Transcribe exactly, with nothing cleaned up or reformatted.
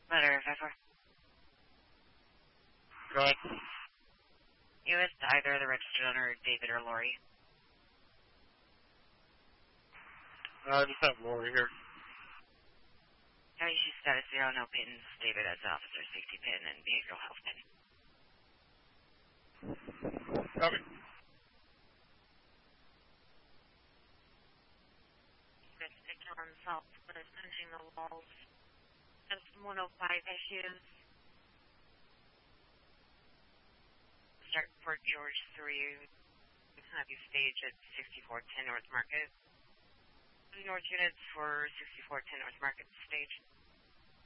Letter five four. Go ahead. You with either the registered owner, David or Lori? I just have Lori here. County Chief status zero, no pins. David as officer safety pin and behavioral health pin. Okay. On salt, but it's punching the walls. That's one oh five issues. Start Fort George three. Have you stage at sixty-four ten North Market. North units for sixty-four ten North Market stage.